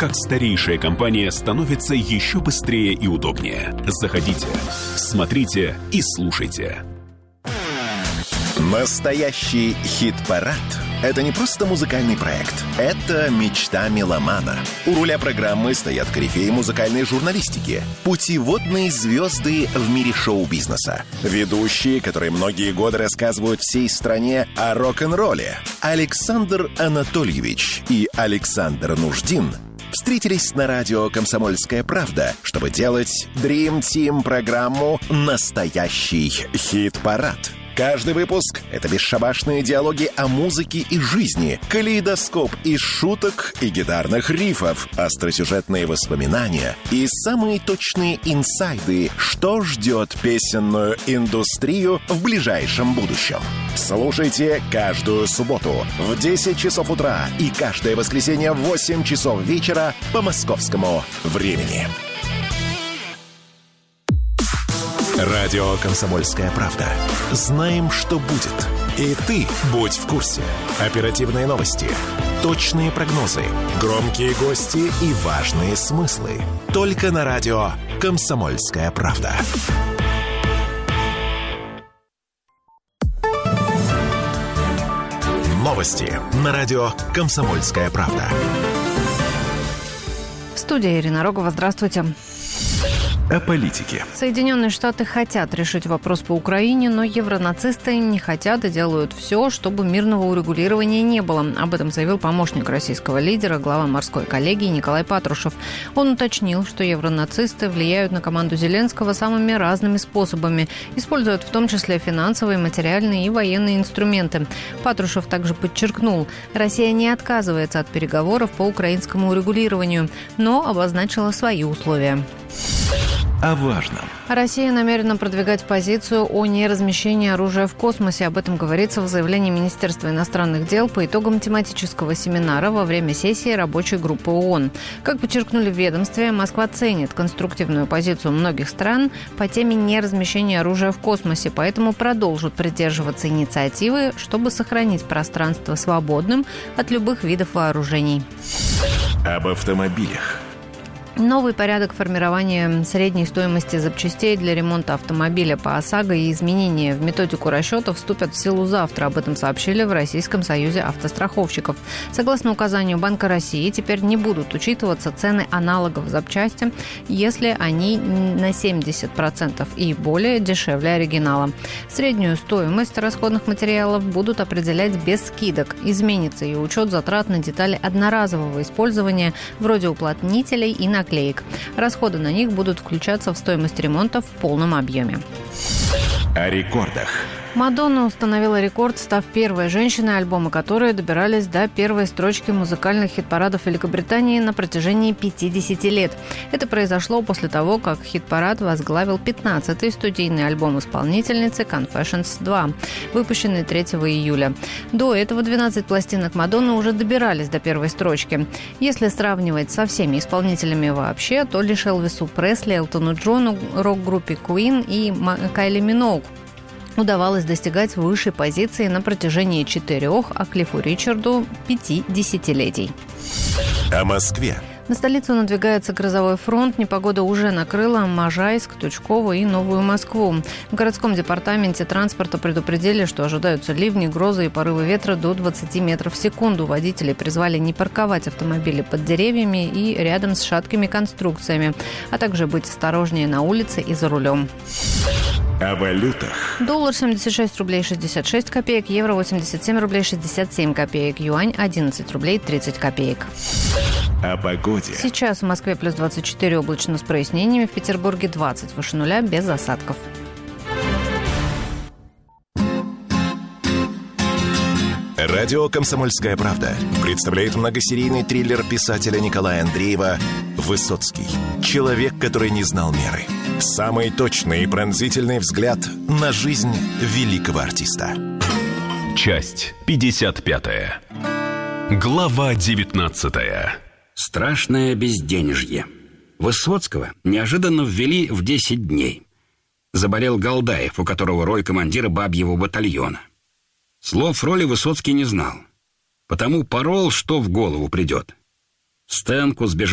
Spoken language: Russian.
как старейшая компания становится еще быстрее и удобнее. Заходите, смотрите и слушайте. Настоящий хит-парад – это не просто музыкальный проект. Это мечта меломана. У руля программы стоят корифеи музыкальной журналистики, путеводные звезды в мире шоу-бизнеса, ведущие, которые многие годы рассказывают всей стране о рок-н-ролле. Александр Анатольевич и Александр Нуждин встретились на радио «Комсомольская правда», чтобы делать Dream Team программу «Настоящий хит-парад». Каждый выпуск — это бесшабашные диалоги о музыке и жизни, калейдоскоп из шуток и гитарных рифов, остросюжетные воспоминания и самые точные инсайды, что ждет песенную индустрию в ближайшем будущем. Слушайте каждую субботу в 10 часов утра и каждое воскресенье в 8 часов вечера по московскому времени. Радио «Комсомольская правда». Знаем, что будет. И ты будь в курсе. Оперативные новости, точные прогнозы, громкие гости и важные смыслы. Только на радио «Комсомольская правда». Новости на радио «Комсомольская правда». В студии Ирина Рогова. Здравствуйте. О политике. Соединенные Штаты хотят решить вопрос по Украине, но евронацисты не хотят и делают все, чтобы мирного урегулирования не было. Об этом заявил помощник российского лидера, глава морской коллегии Николай Патрушев. Он уточнил, что евронацисты влияют на команду Зеленского самыми разными способами, используют в том числе финансовые, материальные и военные инструменты. Патрушев также подчеркнул, Россия не отказывается от переговоров по украинскому урегулированию, но обозначила свои условия. О важном. Россия намерена продвигать позицию о неразмещении оружия в космосе. Об этом говорится в заявлении Министерства иностранных дел по итогам тематического семинара во время сессии рабочей группы ООН. Как подчеркнули в ведомстве, Москва ценит конструктивную позицию многих стран по теме неразмещения оружия в космосе, поэтому продолжат придерживаться инициативы, чтобы сохранить пространство свободным от любых видов вооружений. Об автомобилях. Новый порядок формирования средней стоимости запчастей для ремонта автомобиля по ОСАГО и изменения в методику расчета вступят в силу завтра. Об этом сообщили в Российском союзе автостраховщиков. Согласно указанию Банка России, теперь не будут учитываться цены аналогов запчасти, если они на 70% и более дешевле оригинала. Среднюю стоимость расходных материалов будут определять без скидок. Изменится и учет затрат на детали одноразового использования, вроде уплотнителей и наклеек. Расходы на них будут включаться в стоимость ремонта в полном объеме. О рекордах. Мадонна установила рекорд, став первой женщиной, альбомы которой добирались до первой строчки музыкальных хит-парадов Великобритании на протяжении 50 лет. Это произошло после того, как хит-парад возглавил 15-й студийный альбом исполнительницы «Confessions 2», выпущенный 3 июля. До этого 12 пластинок Мадонны уже добирались до первой строчки. Если сравнивать со всеми исполнителями вообще, то лишь Элвису Пресли, Элтону Джону, рок-группе Queen и Кайли Миноуг удавалось достигать высшей позиции на протяжении 4, а Клиффу Ричарду 5 десятилетий. О Москве. На столицу надвигается грозовой фронт. Непогода уже накрыла Можайск, Тучково и Новую Москву. В городском департаменте транспорта предупредили, что ожидаются ливни, грозы и порывы ветра до 20 метров в секунду. Водители призвали не парковать автомобили под деревьями и рядом с шаткими конструкциями, а также быть осторожнее на улице и за рулем. О валютах. Доллар 76 рублей 66 копеек, евро 87 рублей 67 копеек, юань 11 рублей 30 копеек. О погоде. Сейчас в Москве плюс 24, облачно с прояснениями, в Петербурге 20, выше нуля, без осадков. Радио «Комсомольская правда» представляет многосерийный триллер писателя Николая Андреева «Высоцкий. Человек, который не знал меры». Самый точный и пронзительный взгляд на жизнь великого артиста. Часть 55. Глава 19. Страшное безденежье. Высоцкого неожиданно ввели в 10 дней. Заболел Голдаев, у которого роль командира бабьего батальона. Слов роли Высоцкий не знал, потому порол, что в голову придет. Стенку сбежал